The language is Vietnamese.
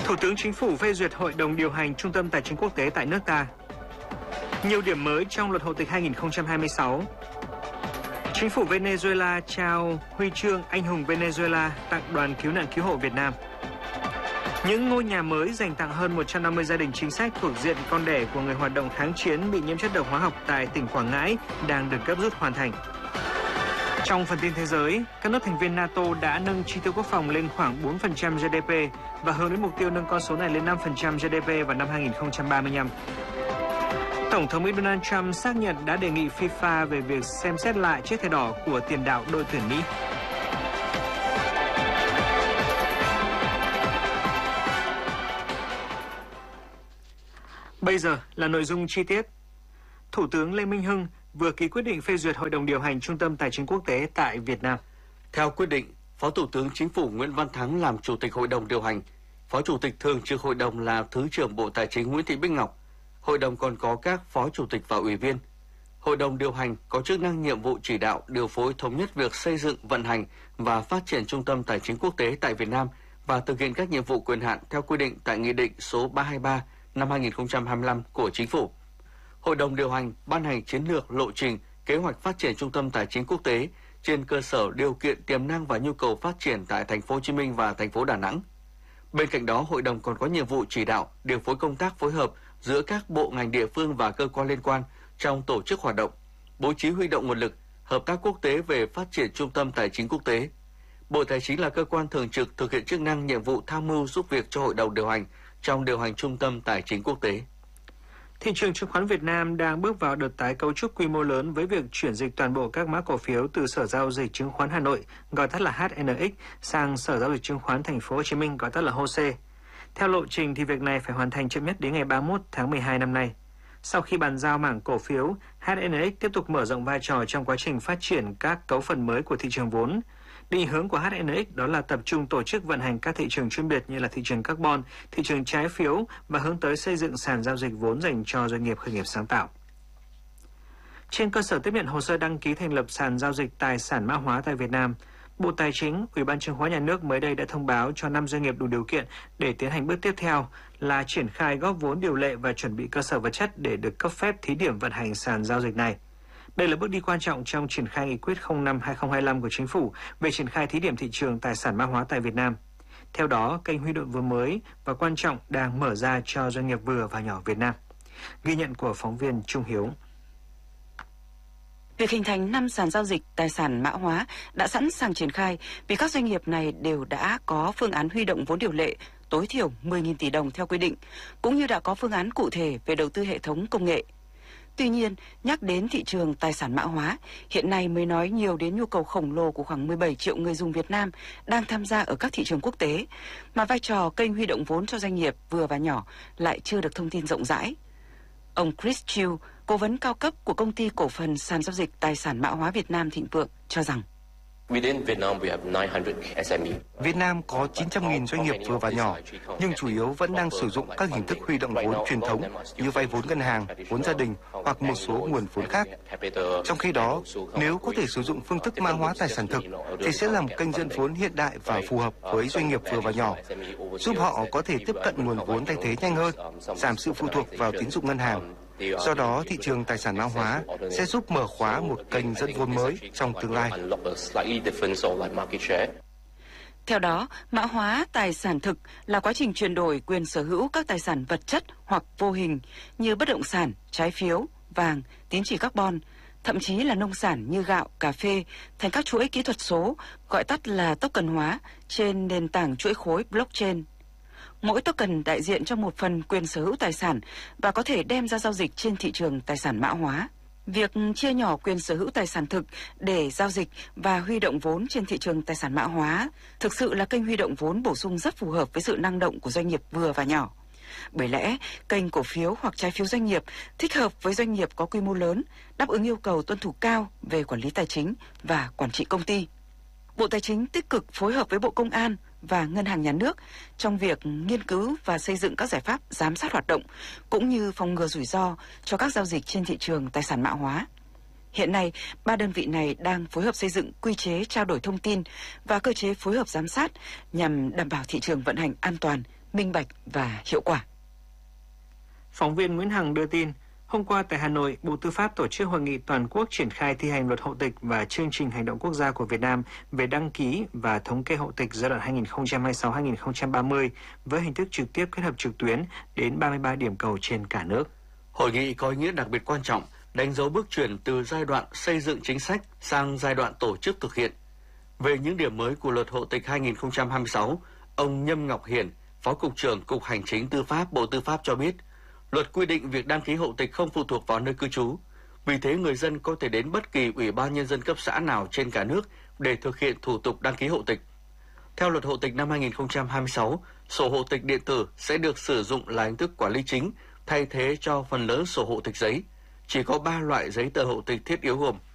Thủ tướng Chính phủ phê duyệt Hội đồng điều hành Trung tâm Tài chính Quốc tế tại nước ta. Nhiều điểm mới trong luật hộ tịch 2026. Chính phủ Venezuela trao huy chương Anh hùng Venezuela tặng đoàn cứu nạn cứu hộ Việt Nam. Những ngôi nhà mới dành tặng hơn 150 gia đình chính sách thuộc diện con đẻ của người hoạt động kháng chiến bị nhiễm chất độc hóa học tại tỉnh Quảng Ngãi đang được gấp rút hoàn thành. Trong phần tin thế giới, các nước thành viên NATO đã nâng chi tiêu quốc phòng lên khoảng 4% GDP và hướng đến mục tiêu nâng con số này lên 5% GDP vào năm 2035. Tổng thống Mỹ Donald Trump xác nhận đã đề nghị FIFA về việc xem xét lại chiếc thẻ đỏ của tiền đạo đội tuyển Mỹ. Bây giờ là nội dung chi tiết. Thủ tướng Lê Minh Hưng vừa ký quyết định phê duyệt Hội đồng điều hành Trung tâm Tài chính Quốc tế tại Việt Nam. Theo quyết định, Phó Thủ tướng Chính phủ Nguyễn Văn Thắng làm Chủ tịch Hội đồng điều hành, Phó Chủ tịch Thường trực Hội đồng là Thứ trưởng Bộ Tài chính Nguyễn Thị Bích Ngọc. Hội đồng còn có các Phó Chủ tịch và Ủy viên. Hội đồng điều hành có chức năng nhiệm vụ chỉ đạo, điều phối thống nhất việc xây dựng, vận hành và phát triển Trung tâm Tài chính Quốc tế tại Việt Nam và thực hiện các nhiệm vụ quyền hạn theo quy định tại Nghị định số 323 năm 2025 của Chính phủ. Hội đồng điều hành ban hành chiến lược, lộ trình, kế hoạch phát triển Trung tâm Tài chính Quốc tế trên cơ sở điều kiện tiềm năng và nhu cầu phát triển tại thành phố Hồ Chí Minh và thành phố Đà Nẵng. Bên cạnh đó, hội đồng còn có nhiệm vụ chỉ đạo, điều phối công tác phối hợp giữa các bộ ngành địa phương và cơ quan liên quan trong tổ chức hoạt động, bố trí huy động nguồn lực, hợp tác quốc tế về phát triển Trung tâm Tài chính Quốc tế. Bộ Tài chính là cơ quan thường trực thực hiện chức năng nhiệm vụ tham mưu giúp việc cho Hội đồng điều hành trong điều hành Trung tâm Tài chính Quốc tế. Thị trường chứng khoán Việt Nam đang bước vào đợt tái cấu trúc quy mô lớn với việc chuyển dịch toàn bộ các mã cổ phiếu từ Sở Giao dịch Chứng khoán Hà Nội, gọi tắt là HNX, sang Sở Giao dịch Chứng khoán Thành phố Hồ Chí Minh, gọi tắt là HOSE. Theo lộ trình thì việc này phải hoàn thành chậm nhất đến ngày 31 tháng 12 năm nay. Sau khi bàn giao mảng cổ phiếu, HNX tiếp tục mở rộng vai trò trong quá trình phát triển các cấu phần mới của thị trường vốn. Định hướng của HNX đó là tập trung tổ chức vận hành các thị trường chuyên biệt như là thị trường carbon, thị trường trái phiếu và hướng tới xây dựng sàn giao dịch vốn dành cho doanh nghiệp khởi nghiệp sáng tạo. Trên cơ sở tiếp nhận hồ sơ đăng ký thành lập sàn giao dịch tài sản mã hóa tại Việt Nam, Bộ Tài chính, Ủy ban Chứng khoán Nhà nước mới đây đã thông báo cho 5 doanh nghiệp đủ điều kiện để tiến hành bước tiếp theo là triển khai góp vốn điều lệ và chuẩn bị cơ sở vật chất để được cấp phép thí điểm vận hành sàn giao dịch này. Đây là bước đi quan trọng trong triển khai nghị quyết 05/2025 của Chính phủ về triển khai thí điểm thị trường tài sản mã hóa tại Việt Nam. Theo đó, kênh huy động vốn mới và quan trọng đang mở ra cho doanh nghiệp vừa và nhỏ Việt Nam. Ghi nhận của phóng viên Trung Hiếu. Việc hình thành 5 sàn giao dịch tài sản mã hóa đã sẵn sàng triển khai vì các doanh nghiệp này đều đã có phương án huy động vốn điều lệ tối thiểu 10.000 tỷ đồng theo quy định, cũng như đã có phương án cụ thể về đầu tư hệ thống công nghệ. Tuy nhiên, nhắc đến thị trường tài sản mã hóa, hiện nay mới nói nhiều đến nhu cầu khổng lồ của khoảng 17 triệu người dùng Việt Nam đang tham gia ở các thị trường quốc tế, mà vai trò kênh huy động vốn cho doanh nghiệp vừa và nhỏ lại chưa được thông tin rộng rãi. Ông Chris Chiu, cố vấn cao cấp của công ty cổ phần sàn giao dịch tài sản mã hóa Việt Nam Thịnh Vượng cho rằng Việt Nam có 900.000 doanh nghiệp vừa và nhỏ, nhưng chủ yếu vẫn đang sử dụng các hình thức huy động vốn truyền thống như vay vốn ngân hàng, vốn gia đình hoặc một số nguồn vốn khác. Trong khi đó, nếu có thể sử dụng phương thức mã hóa tài sản thực, thì sẽ là một kênh dẫn vốn hiện đại và phù hợp với doanh nghiệp vừa và nhỏ, giúp họ có thể tiếp cận nguồn vốn thay thế nhanh hơn, giảm sự phụ thuộc vào tín dụng ngân hàng. Do đó, thị trường tài sản mã hóa sẽ giúp mở khóa một kênh dẫn vốn mới trong tương lai. Theo đó, mã hóa tài sản thực là quá trình chuyển đổi quyền sở hữu các tài sản vật chất hoặc vô hình như bất động sản, trái phiếu, vàng, tín chỉ carbon, thậm chí là nông sản như gạo, cà phê thành các chuỗi kỹ thuật số, gọi tắt là token hóa, trên nền tảng chuỗi khối blockchain. Mỗi token đại diện cho một phần quyền sở hữu tài sản và có thể đem ra giao dịch trên thị trường tài sản mã hóa. Việc chia nhỏ quyền sở hữu tài sản thực để giao dịch và huy động vốn trên thị trường tài sản mã hóa thực sự là kênh huy động vốn bổ sung rất phù hợp với sự năng động của doanh nghiệp vừa và nhỏ. Bởi lẽ, kênh cổ phiếu hoặc trái phiếu doanh nghiệp thích hợp với doanh nghiệp có quy mô lớn, đáp ứng yêu cầu tuân thủ cao về quản lý tài chính và quản trị công ty. Bộ Tài chính tích cực phối hợp với Bộ Công an và Ngân hàng Nhà nước trong việc nghiên cứu và xây dựng các giải pháp giám sát hoạt động, cũng như phòng ngừa rủi ro cho các giao dịch trên thị trường tài sản mã hóa. Hiện nay, 3 đơn vị này đang phối hợp xây dựng quy chế trao đổi thông tin và cơ chế phối hợp giám sát nhằm đảm bảo thị trường vận hành an toàn, minh bạch và hiệu quả. Phóng viên Nguyễn Hằng đưa tin, hôm qua tại Hà Nội, Bộ Tư pháp tổ chức hội nghị toàn quốc triển khai thi hành luật hộ tịch và chương trình hành động quốc gia của Việt Nam về đăng ký và thống kê hộ tịch giai đoạn 2026-2030 với hình thức trực tiếp kết hợp trực tuyến đến 33 điểm cầu trên cả nước. Hội nghị có ý nghĩa đặc biệt quan trọng, đánh dấu bước chuyển từ giai đoạn xây dựng chính sách sang giai đoạn tổ chức thực hiện. Về những điểm mới của luật hộ tịch 2026, ông Nhâm Ngọc Hiển, Phó Cục trưởng Cục Hành chính Tư pháp Bộ Tư pháp cho biết, luật quy định việc đăng ký hộ tịch không phụ thuộc vào nơi cư trú. Vì thế, người dân có thể đến bất kỳ Ủy ban Nhân dân cấp xã nào trên cả nước để thực hiện thủ tục đăng ký hộ tịch. Theo luật hộ tịch năm 2026, sổ hộ tịch điện tử sẽ được sử dụng là hình thức quản lý chính, thay thế cho phần lớn sổ hộ tịch giấy. Chỉ có 3 loại giấy tờ hộ tịch thiết yếu gồm